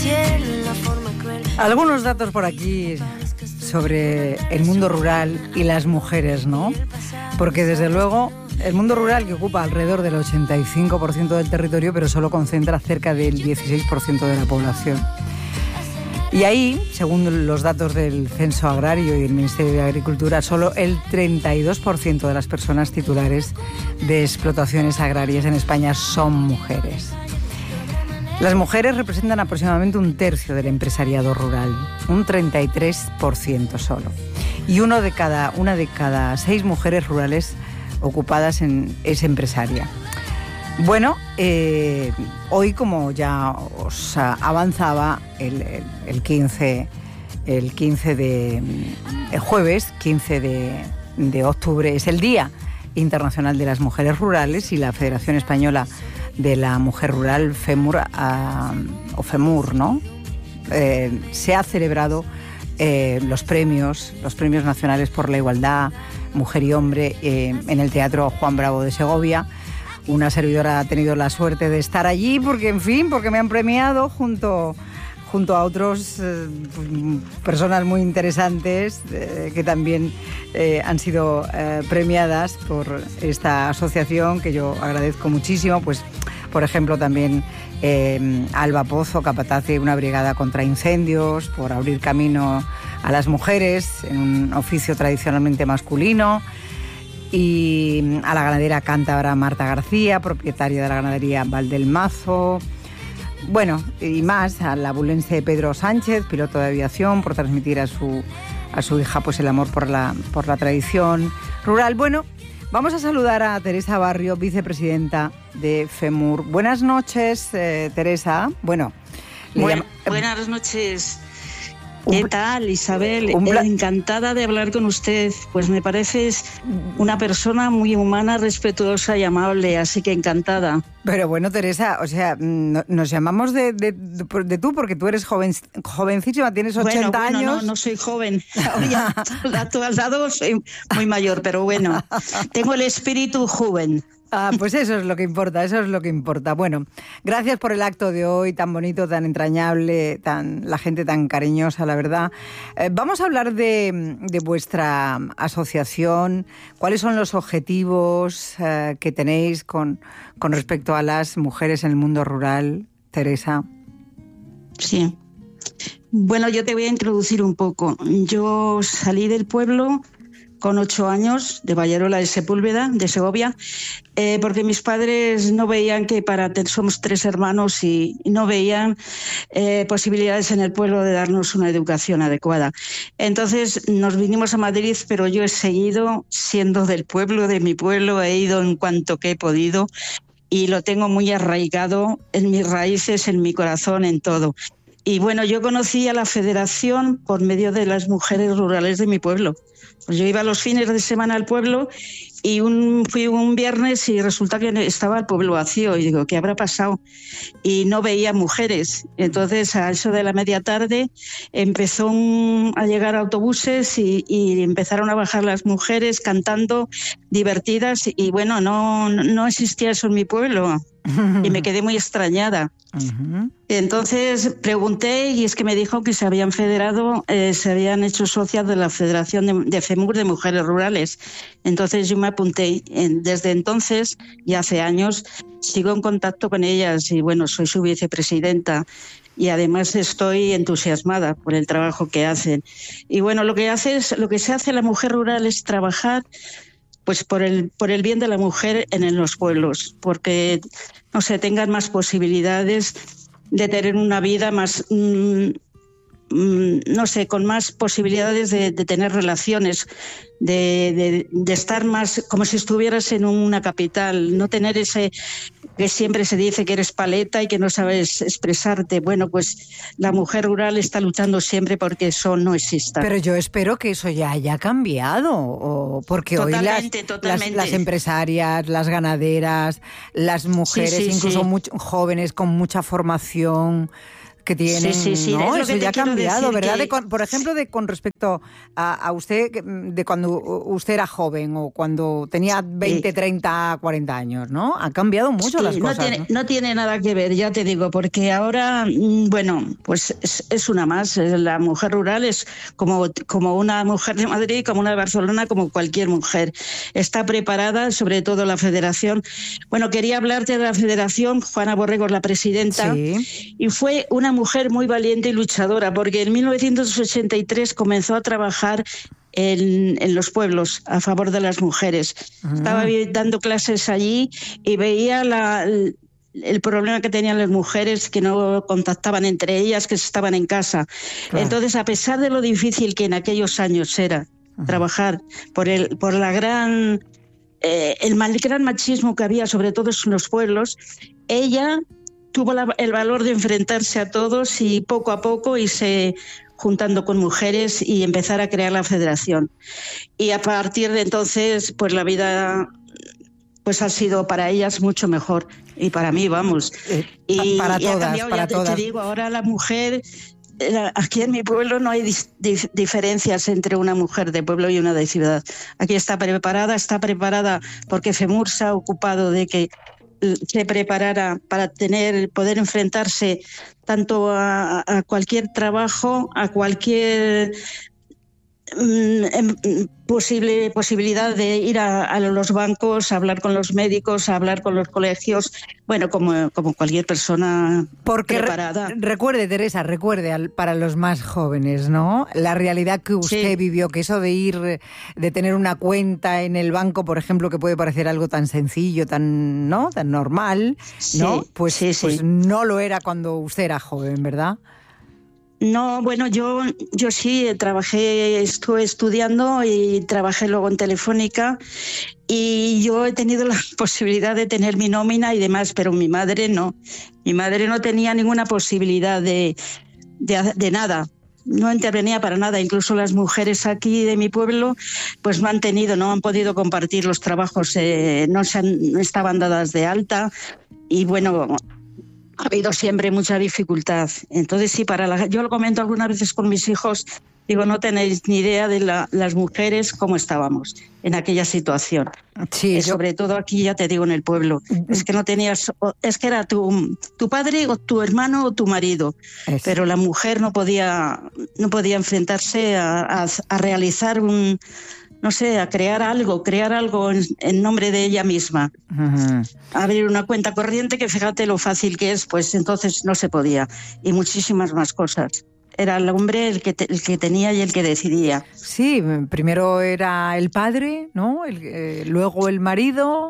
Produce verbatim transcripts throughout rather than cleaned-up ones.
Algunos datos por aquí sobre el mundo rural y las mujeres, ¿no? Porque desde luego el mundo rural, que ocupa alrededor del ochenta y cinco por ciento del territorio, pero solo concentra cerca del dieciséis por ciento de la población. Y ahí, según los datos del Censo Agrario y del Ministerio de Agricultura, solo el treinta y dos por ciento de las personas titulares de explotaciones agrarias en España son mujeres. Las mujeres representan aproximadamente un tercio del empresariado rural, un treinta y tres por ciento solo. Y uno de cada, una de cada seis mujeres rurales ocupadas en, es empresaria. Bueno, eh, hoy, como ya os avanzaba, el, el, el quince, el quince de el jueves, quince de, de octubre, es el Día Internacional de las Mujeres Rurales, y la Federación Española de la Mujer Rural, FEMUR, uh, o FEMUR, ¿no? Eh, se ha celebrado eh, los premios, los premios nacionales por la igualdad, mujer y hombre, eh, en el Teatro Juan Bravo de Segovia. Una servidora ha tenido la suerte de estar allí porque, en fin, porque me han premiado junto, junto a otros eh, personas muy interesantes eh, que también eh, han sido eh, premiadas por esta asociación, que yo agradezco muchísimo. Pues, por ejemplo, también eh, Alba Pozo, capataz de una brigada contra incendios, por abrir camino a las mujeres en un oficio tradicionalmente masculino. Y a la ganadera cántabra Marta García, propietaria de la ganadería Valdelmazo. Bueno, y más, a la abulense Pedro Sánchez, piloto de aviación, por transmitir a su, a su hija pues el amor por la, por la tradición rural. Bueno, vamos a saludar a Teresa Barrio, vicepresidenta de FEMUR. Buenas noches, eh, Teresa. Bueno, Buen, llama... buenas noches. ¿Qué tal, Isabel? Pla... Encantada de hablar con usted. Pues me pareces una persona muy humana, respetuosa y amable, así que encantada. Pero bueno, Teresa, o sea, no, nos llamamos de, de, de, de tú porque tú eres joven, jovencísima, tienes ochenta bueno, bueno, años. No, no soy joven. Oye, a tu lado soy muy mayor, pero bueno, tengo el espíritu joven. Ah, pues eso es lo que importa, eso es lo que importa. Bueno, gracias por el acto de hoy, tan bonito, tan entrañable, tan la gente tan cariñosa, la verdad. Eh, vamos a hablar de, de vuestra asociación, cuáles son los objetivos eh, que tenéis con, con respecto a las mujeres en el mundo rural, Teresa. Sí. Bueno, yo te voy a introducir un poco. Yo salí del pueblo con ocho años, de Vallarola de Sepúlveda, de Segovia, eh, porque mis padres no veían que para somos tres hermanos y, y no veían eh, posibilidades en el pueblo de darnos una educación adecuada. Entonces nos vinimos a Madrid, pero yo he seguido siendo del pueblo, de mi pueblo, he ido en cuanto que he podido y lo tengo muy arraigado en mis raíces, en mi corazón, en todo. Y bueno, yo conocí a la federación por medio de las mujeres rurales de mi pueblo. Pues yo iba los fines de semana al pueblo y un, fui un viernes y resulta que estaba el pueblo vacío y digo, ¿qué habrá pasado? Y no veía mujeres. Entonces, a eso de la media tarde empezó un, a llegar autobuses y, y empezaron a bajar las mujeres cantando, divertidas, y bueno, no, no existía eso en mi pueblo. Y me quedé muy extrañada. Uh-huh. Entonces pregunté y es que me dijo que se habían federado, eh, se habían hecho socias de la Federación de, de FEMUR de Mujeres Rurales. Entonces yo me apunté. Desde entonces, y hace años, sigo en contacto con ellas y bueno, soy su vicepresidenta. Y además estoy entusiasmada por el trabajo que hacen. Y bueno, lo que hace es, lo que se hace la mujer rural es trabajar pues por el, por el bien de la mujer en, en los pueblos, porque no sé, tengan más posibilidades de tener una vida más, mmm, mmm, no sé, con más posibilidades de, de tener relaciones, de, de, de estar más como si estuvieras en una capital, no tener ese que siempre se dice que eres paleta y que no sabes expresarte. Bueno, pues la mujer rural está luchando siempre porque eso no exista. Pero yo espero que eso ya haya cambiado, o porque totalmente, hoy las, totalmente. Las, las empresarias, las ganaderas, las mujeres, sí, sí, incluso sí. Muy, jóvenes con mucha formación, que tienen, sí, sí, sí, ¿no? es lo Eso que ya ha cambiado, ¿verdad? que... De con, por ejemplo, de con respecto a, a usted, de cuando usted era joven o cuando tenía veinte, sí. treinta, cuarenta años, ¿no? Han cambiado mucho sí, las cosas. No tiene, ¿no? no tiene nada que ver, ya te digo, porque ahora, bueno, pues es, es una más. La mujer rural es como, como una mujer de Madrid, como una de Barcelona, como cualquier mujer. Está preparada, sobre todo la Federación. Bueno, quería hablarte de la Federación. Juana Borrego es la presidenta, sí. Y fue una mujer muy valiente y luchadora, porque en mil novecientos ochenta y tres comenzó a trabajar en, en los pueblos a favor de las mujeres. Uh-huh. Estaba dando clases allí y veía la, el, el problema que tenían las mujeres, que no contactaban entre ellas, que estaban en casa. Claro. Entonces, a pesar de lo difícil que en aquellos años era uh-huh. trabajar por, el, por la gran... Eh, el, el gran machismo que había, sobre todo en los pueblos, ella tuvo la, el valor de enfrentarse a todos y poco a poco irse juntando con mujeres y empezar a crear la federación. Y a partir de entonces, pues la vida pues ha sido para ellas mucho mejor. Y para mí, vamos. Eh, y, para y todas, cambiado, para ya te, todas. Te digo, ahora la mujer... Aquí en mi pueblo no hay dis, dif, diferencias entre una mujer de pueblo y una de ciudad. Aquí está preparada, está preparada porque FEMUR se ha ocupado de que se preparara para tener, poder enfrentarse tanto a, a cualquier trabajo, a cualquier posible posibilidad de ir a, a los bancos, a hablar con los médicos, a hablar con los colegios, bueno, como, como cualquier persona Porque preparada. Re, recuerde, Teresa, recuerde al, para los más jóvenes, ¿no? La realidad que usted sí. vivió, que eso de ir, de tener una cuenta en el banco, por ejemplo, que puede parecer algo tan sencillo, tan, ¿no? Tan normal, ¿no? Sí, pues, sí, sí. pues no lo era cuando usted era joven, ¿verdad? No, bueno, yo, yo sí trabajé, estuve estudiando y trabajé luego en Telefónica y yo he tenido la posibilidad de tener mi nómina y demás, pero mi madre no. Mi madre no tenía ninguna posibilidad de, de, de nada. No intervenía para nada. Incluso las mujeres aquí de mi pueblo pues no han tenido, no han podido compartir los trabajos, eh, no, se han, no estaban dadas de alta y bueno... Ha habido siempre mucha dificultad. Entonces, sí, para la, yo lo comento algunas veces con mis hijos, digo, no tenéis ni idea de la, las mujeres cómo estábamos en aquella situación. Sí, eh, yo... Sobre todo aquí, ya te digo, en el pueblo. Es que no tenías, es que era tu, tu padre o tu hermano o tu marido, es... pero la mujer no podía, no podía enfrentarse a, a, a realizar un... no sé, a crear algo, crear algo en, en nombre de ella misma. Uh-huh. Abrir una cuenta corriente, que fíjate lo fácil que es, pues entonces no se podía. Y muchísimas más cosas. Era el hombre el que, te, el que tenía y el que decidía. Sí, primero era el padre, ¿no? El, eh, luego el marido...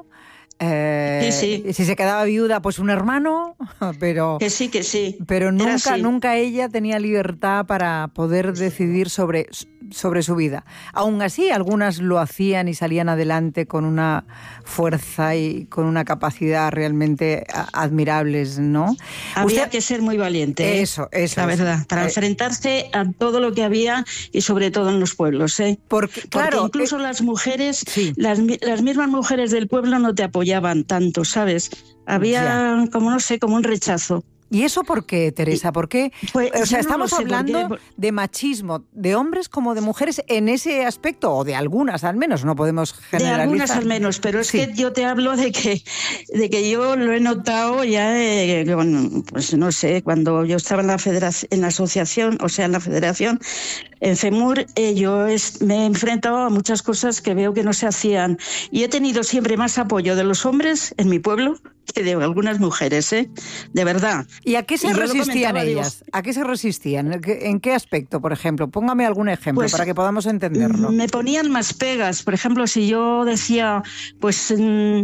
Eh, sí, sí. Si se quedaba viuda, pues un hermano, pero que sí, que sí. Pero nunca, nunca ella tenía libertad para poder decidir sobre, sobre su vida. Aún así, algunas lo hacían y salían adelante con una fuerza y con una capacidad realmente admirables, ¿no? Había Usted... que ser muy valiente. Eso, eso. La verdad, para eh... enfrentarse a todo lo que había y sobre todo en los pueblos, ¿eh? Porque, Porque claro, incluso eh... las mujeres, sí. las, las mismas mujeres del pueblo no te apoyaban tanto, ¿sabes? Había ya. como, no sé, como un rechazo. ¿Y eso por qué, Teresa? ¿Por qué? Pues, o sea, estamos no hablando de machismo, de hombres como de mujeres en ese aspecto, o de algunas al menos, no podemos generalizar. De algunas al menos, pero es sí. que yo te hablo de que, de que yo lo he notado ya, eh, bueno, pues no sé, cuando yo estaba en la federación, en la asociación, o sea, en la federación, en FEMUR, eh, yo es, me he enfrentado a muchas cosas que veo que no se hacían. Y he tenido siempre más apoyo de los hombres en mi pueblo que de algunas mujeres, ¿eh? De verdad. ¿Y a qué se y resistían ellas? Digo, ¿A qué se resistían? ¿En qué aspecto, por ejemplo? Póngame algún ejemplo pues, para que podamos entenderlo. Me ponían más pegas. Por ejemplo, si yo decía, pues... Mmm,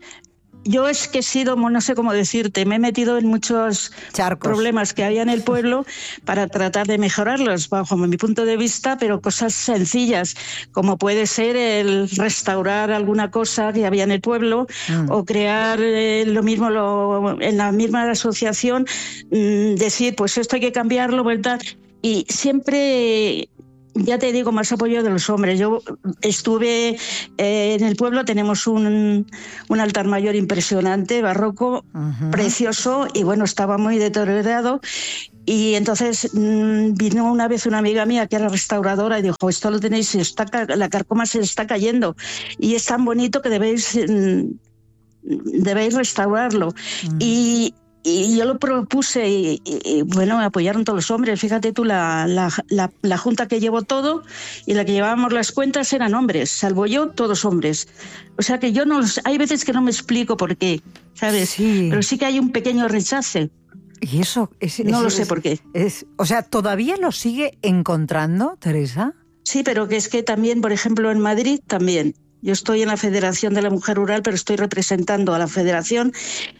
yo es que he sido, no sé cómo decirte, me he metido en muchos Charcos. problemas que había en el pueblo para tratar de mejorarlos, bajo mi punto de vista, pero cosas sencillas, como puede ser el restaurar alguna cosa que había en el pueblo, mm. o crear eh, lo mismo lo, en la misma asociación, mmm, decir, pues esto hay que cambiarlo, ¿verdad? Y siempre... ya te digo, más apoyo de los hombres. Yo estuve eh, en el pueblo, tenemos un, un altar mayor impresionante, barroco, uh-huh. precioso, y bueno, estaba muy deteriorado. Y entonces mmm, vino una vez una amiga mía que era restauradora y dijo, esto lo tenéis, se está, la carcoma se está cayendo y es tan bonito que debéis, mmm, debéis restaurarlo. Uh-huh. Y Y yo lo propuse y, y, y bueno, me apoyaron todos los hombres. Fíjate tú, la, la, la, la junta que llevó todo y la que llevábamos las cuentas eran hombres, salvo yo, todos hombres. O sea que yo no, hay veces que no me explico por qué, ¿sabes? Sí. Pero sí que hay un pequeño rechazo. ¿Y eso? Es, no es, lo sé es, por qué. Es, o sea, ¿todavía lo sigue encontrando, Teresa? Sí, pero que es que también, por ejemplo, en Madrid también. Yo estoy en la Federación de la Mujer Rural, pero estoy representando a la Federación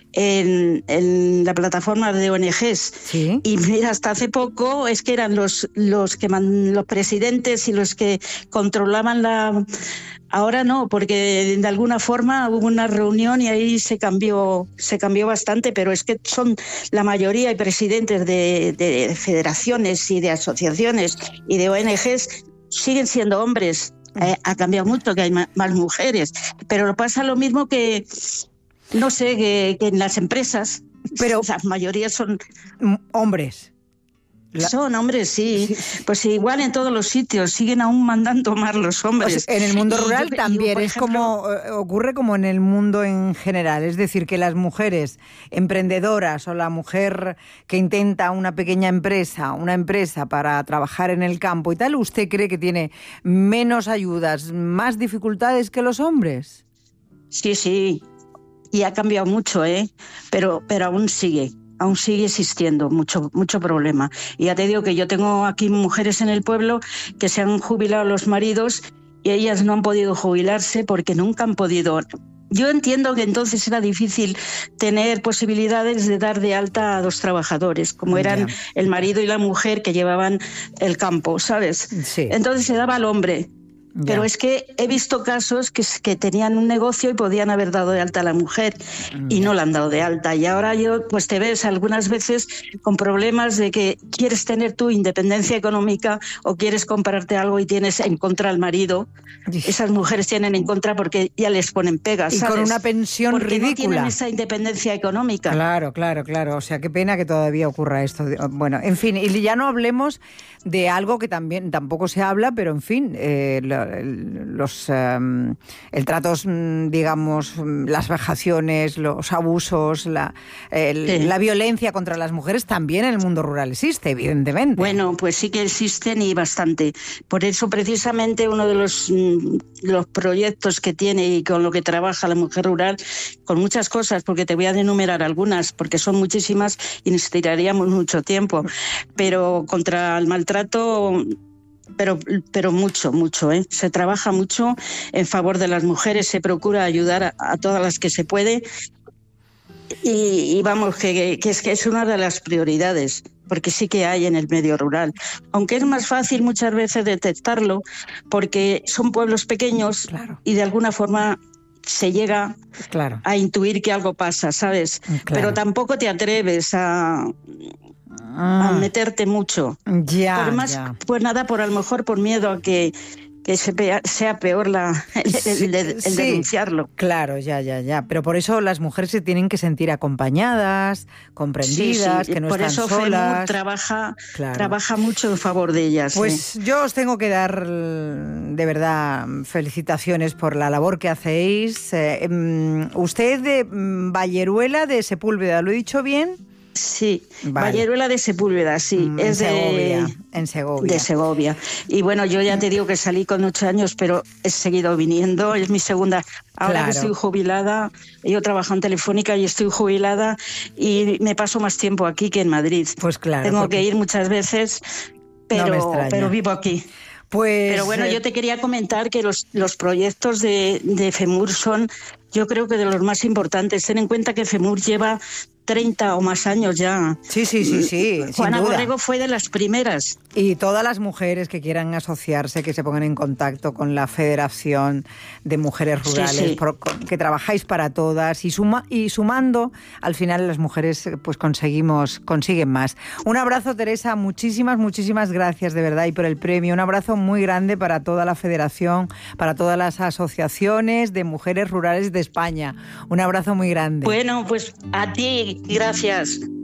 en, en la plataforma de O N Ges. ¿Sí? Y mira, hasta hace poco es que eran los, los, que man, los presidentes y los que controlaban la... Ahora no, porque de alguna forma hubo una reunión y ahí se cambió, se cambió bastante, pero es que son la mayoría y presidentes de, de federaciones y de asociaciones y de O N Ges siguen siendo hombres. Eh, ha cambiado mucho, que hay más, más mujeres, pero pasa lo mismo que, no sé, que, que en las empresas, pero las mayorías son hombres. La... Son hombres, sí. sí. Pues igual en todos los sitios siguen aún mandando más los hombres. O sea, en el mundo rural yo, también yo, es ejemplo, como ocurre como en el mundo en general, es decir, que las mujeres emprendedoras o la mujer que intenta una pequeña empresa, una empresa para trabajar en el campo y tal, ¿usted cree que tiene menos ayudas, más dificultades que los hombres? Sí, sí. Y ha cambiado mucho, ¿eh? Pero, pero aún sigue. Aún sigue existiendo mucho, mucho problema. Y ya te digo que yo tengo aquí mujeres en el pueblo que se han jubilado los maridos y ellas no han podido jubilarse porque nunca han podido. Yo entiendo que entonces era difícil tener posibilidades de dar de alta a dos trabajadores, como eran yeah. el marido y la mujer que llevaban el campo, ¿sabes? Sí. Entonces se daba al hombre. Ya. Pero es que he visto casos que, que tenían un negocio y podían haber dado de alta a la mujer y no la han dado de alta. Y ahora yo, pues te ves algunas veces con problemas de que quieres tener tu independencia económica o quieres comprarte algo y tienes en contra al marido. Esas mujeres tienen en contra porque ya les ponen pegas, ¿sabes? Y con una pensión porque ridícula. Porque no tienen esa independencia económica. Claro, claro, claro. O sea, qué pena que todavía ocurra esto. Bueno, en fin, y ya no hablemos de algo que también tampoco se habla, pero en fin, eh, los um, el tratos, digamos, las vejaciones, los abusos, la, el, sí. la violencia contra las mujeres también en el mundo rural existe, evidentemente. Bueno, pues sí que existen y bastante. Por eso precisamente uno de los, los proyectos que tiene y con lo que trabaja la mujer rural, con muchas cosas, porque te voy a enumerar algunas, porque son muchísimas y necesitaríamos mucho tiempo, pero contra el maltrato Trato, pero, pero mucho, mucho, ¿eh? Se trabaja mucho en favor de las mujeres, se procura ayudar a, a todas las que se puede y, y vamos, que, que es que es una de las prioridades, porque sí que hay en el medio rural, aunque es más fácil muchas veces detectarlo, porque son pueblos pequeños claro. y de alguna forma se llega claro. a intuir que algo pasa, ¿sabes? Claro. Pero tampoco te atreves a... Ah, a meterte mucho. Ya, por más, ya. Pues nada, por a lo mejor por miedo a que, que se pea, sea peor la, el, sí, el, el, el sí, denunciarlo. Claro, ya, ya, ya. Pero por eso las mujeres se tienen que sentir acompañadas, comprendidas, sí, sí. que no por están eso solas. FEMUR trabaja, claro. trabaja mucho en favor de ellas. Pues ¿eh? yo os tengo que dar de verdad felicitaciones por la labor que hacéis. Eh, usted de Valleruela de Sepúlveda, ¿lo he dicho bien? Sí, vale. Valleruela de Sepúlveda, sí, mm, es en Segovia, de, en Segovia. de Segovia. Y bueno, yo ya te digo que salí con ocho años, pero he seguido viniendo, es mi segunda. Ahora claro. que estoy jubilada, yo trabajo en Telefónica y estoy jubilada y me paso más tiempo aquí que en Madrid. Pues claro. Tengo porque... que ir muchas veces, pero, no pero vivo aquí. Pues, Pero bueno, eh... yo te quería comentar que los, los proyectos de, de FEMUR son, yo creo que de los más importantes. Ten en cuenta que FEMUR lleva treinta o más años ya. Sí, sí, sí, sí. Juana sin duda. Borrego fue de las primeras. Y todas las mujeres que quieran asociarse, que se pongan en contacto con la Federación de Mujeres Rurales, Sí, sí. por, que trabajáis para todas y, suma, y sumando, al final las mujeres pues conseguimos consiguen más. Un abrazo, Teresa, muchísimas, muchísimas gracias de verdad y por el premio. Un abrazo muy grande para toda la Federación, para todas las asociaciones de mujeres rurales de España. Un abrazo muy grande. Bueno, pues a ti, gracias.